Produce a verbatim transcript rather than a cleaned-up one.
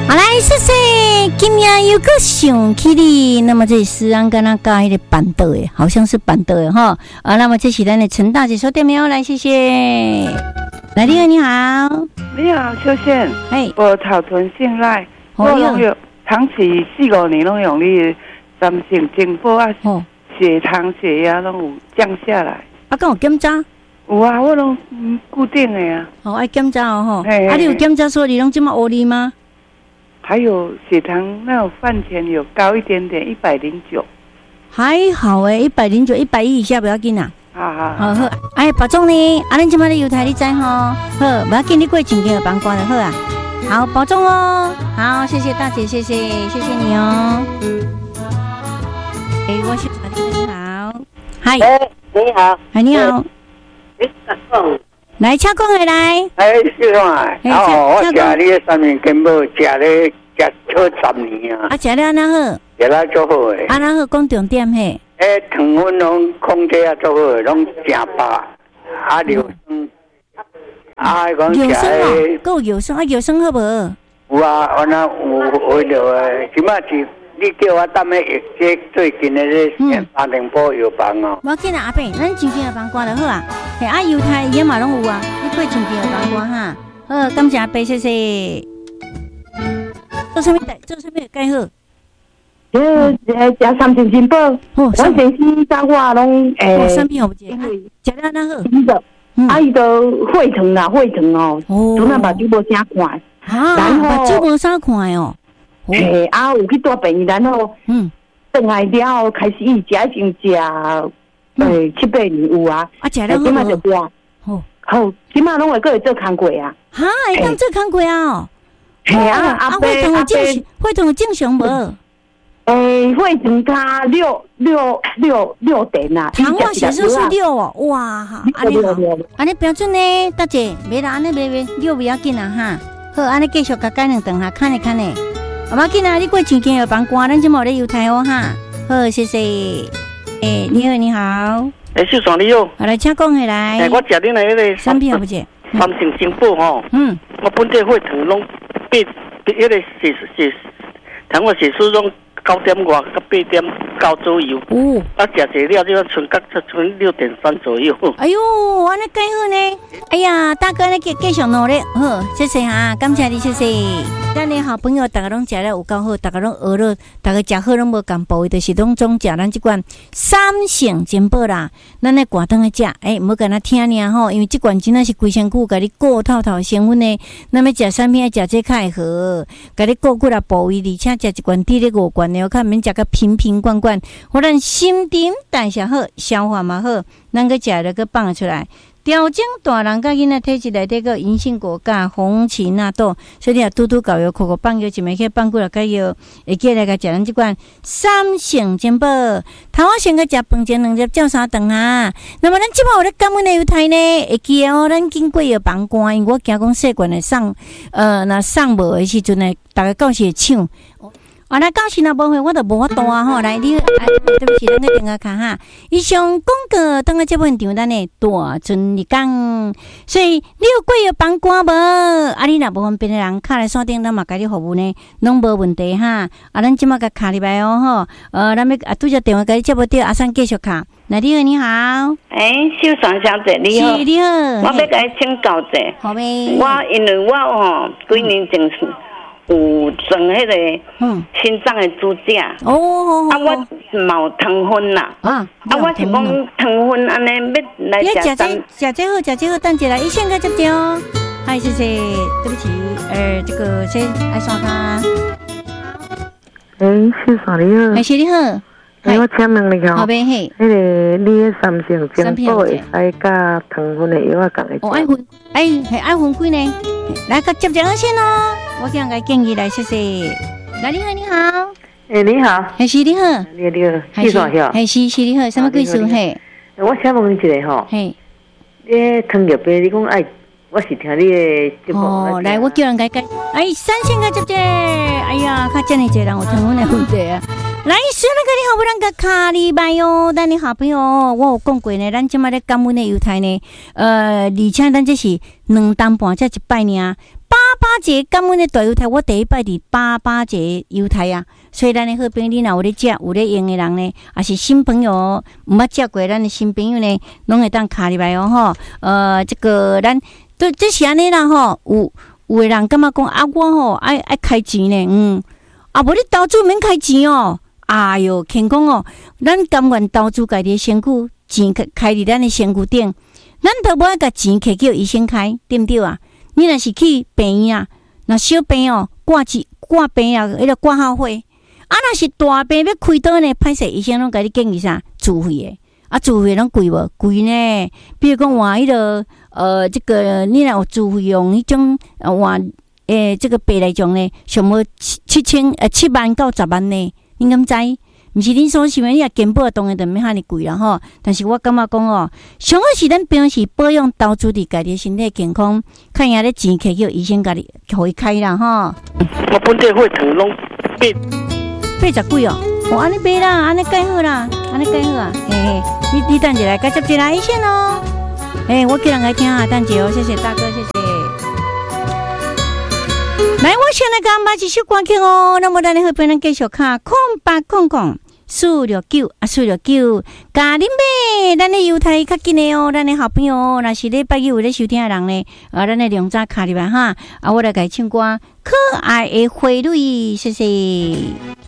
好来，谢谢。今夜有个想起你，那么这诗安跟他加一个板凳诶，好像是板凳诶哈。啊，那么这是咱的陈大姐说对没有？来，谢谢。来，你好，你好， 你好，秀贤。 嘿， 我草屯信赖，我拢有长期四五年拢用你三性精补啊，血糖血压拢有降下来。 啊，跟我检查。 有啊，我拢固定的呀、啊。 哦，爱检查哦吼。啊，你有检查说你拢这么黑哩吗？ 还有血糖那种饭前有高一点点，一百零九。 还好诶，一百零九、一百一以下不要紧啦。 好好好好，哎，保重呢。啊，恁即摆咧油台你知吼？好，不要紧，你过前天有帮关就好啊。好，保重哦。好，谢谢大姐，谢谢，谢谢你哦。哎，我是你好，嗨， 哎，你好， 哎，你好， 你讲， 来，请讲下来。 哎，师兄啊，哦，我食你的三面金宝，食咧食超十年啊。 啊，食了安那好？ 食了足好诶。 安那好，讲重点嘿。 诶，糖分拢控制啊足好诶，拢正白。啊，硫酸，啊，讲食诶， 够油酸啊，油酸好无？ 有啊，我那有会着诶，起码是。你叫我等下这最近的这八零波药房哦。 无要紧啊，阿伯，咱前天药房挂就好啊。嘿，啊，犹太伊嘛拢有啊，你过前天药房挂哈。好，感谢阿伯，谢谢。做啥物代？做啥物介好？ 呃，食三性金宝， 哦， 我前时甲我拢诶， 三片好不食？食了那好。 伊就，啊，伊就血糖啦，血糖哦，从那目睭无啥看， 啊，目睭无啥看哦。 嘿，啊，有去大病院，然后嗯，转来了后开始伊食已经食诶七八年有啊， 啊，食了今嘛就多， 好， 好，今嘛拢会过会做工过啊， 哈，会当做工过啊， 嘿啊， 啊，血糖有正常，血糖有正常无？ 诶，血糖加六六六六点啦， 糖化血色素六哦，哇哈，安尼好，安尼标准呢，大姐，袂啦，安尼袂袂六不要紧啦哈，好，安尼继续甲改两顿哈，看咧看咧。阿妈紧啊！你过前天有帮关，咱就冇咧油台哦哈。好，谢谢。诶、欸，你好，你好。 诶、欸，秀爽你好。 来，请讲下来。 诶、欸，我食恁那个三片好不食？ 三性精补吼。嗯。我本地血糖拢八，迄个血血糖化血素拢九点外，到八点九左右。哦。啊，食一了，就剩甲剩六点三左右。 哎呦，安尼介好呢！哎呀，大哥，你继继续努力，好，谢谢哈，感谢你，谢谢。咱的好朋友，大家拢食了有够好，大家拢学了，大家食好拢无共步，就是拢总食咱即款三性金宝啦。咱咧挂灯去食，诶，唔好跟他听尔吼，因为即款真正是规身躯，甲你顾透透成分呢。那么食产品食这较会好，甲你顾骨力部位，而且食一罐滴咧五罐的，看免食个瓶瓶罐罐，互咱心顶代谢好，消化嘛好，咱个食了个放出来。调整大人甲囡仔体质内底个银杏果甲红芪纳豆，所以你啊拄拄搞药，口口放药，一枚去放过来个药，会记来个食咱即款三性金宝。头仔先个食饭前两粒照三顿啊。那么咱即摆有咧感恩的油台呢，会记哦，咱经过药房关，因为我惊讲细罐的送，呃，若送无的时阵呢，大家到时会抢。啊，来到时若无会，我就无法度啊吼！来，你，哎，对不起，咱个电话卡哈。以上广告等下这本场咱的大阵日讲，所以你有过药房关无？啊，你若无方便的人，卡来线顶，咱嘛甲你服务呢，拢无问题哈。啊，咱即马甲卡入来哦吼。呃，咱要啊，拄只电话甲你接无到，阿三继续卡。来，你好，你好。 哎，秀爽小姐你好。 是你好。 我要甲你请教者。 好呗。 我因为我吼几年前有装迄个心脏的支架，哦，啊，我冇糖分啦，啊，啊，我是讲糖分安尼要来食三， 食这好，食这好，等一下，医生个接电哦。嗨，谢谢，对不起，呃，这个先来刷卡。 哎，秀爽你好。 哎，是你好。 哎，我请问你哦， 好呗嘿， 迄个你的三性精补会使加糖分的药啊，共会哦，爱分，哎，系爱分几呢？来个接电话先哦，我向个建议来，谢谢。来，你好，你好。 哎，你好。 还是你好。 你好，你好，秀爽晓。 还是是你好，什么贵数嘿？ 我请问你一个吼，嘿，你糖尿病，你讲爱，我是听你的节目。 哦，来，我叫人家改。哎，三千个接接，哎呀，看这么多人有糖分的问题啊。来，所以那个你好，不让个卡里拜哟，咱的好朋友，我有讲过呢，咱即马咧感恩的犹太呢，呃，而且咱这是两担半，才一摆呢，八八节感恩的大犹太，我第一摆伫八八节犹太啊，所以咱的好朋友，你若有咧食有咧用的人呢，也是新朋友毋捌食过，咱的新朋友呢，拢会当卡入来哦吼。呃，这个咱对这是安尼啦吼，有有的人感觉讲啊，我吼爱爱开钱呢，嗯，啊无你投资免开钱哦，哎哟，听讲哦，咱甘愿投资家己的身躯，钱开开伫咱的身躯顶，咱都无爱甲钱摕叫医生开，对毋对啊？你若是去病院啊，若小病哦，挂起挂病啊，迄个挂号费。啊，若是大病要开刀呢，歹势医生拢甲你建议啥自费的，啊，自费拢贵无？贵呢。比如讲换迄个呃，这个你若有自费用迄种呃换诶，这个病来讲呢，上无七七千呃七万到十万呢，你敢知？毋是恁所想的，你若健保当然就免遐尼贵啦吼。但是我感觉讲哦，上好是咱平时保养投资伫家己身体健康，看下咧钱摕叫医生家己互伊开啦吼。 我本地血糖拢八八十几哦，哦安尼买啦，安尼改好啦，安尼改好啊，嘿嘿，你你等一下来，该接一来一线哦。诶，我叫人来听下，等一哦，谢谢大哥，谢谢。来，我先来讲把一首歌曲哦，那么咱好朋友继续看空八空空。四六九啊，四六九，家恁买，咱的犹太较紧的哦，咱的好朋友，若是礼拜一有咧收听的人呢，啊，咱的两早卡入来哈，啊，我来甲伊唱歌，可爱的花蕊，谢谢。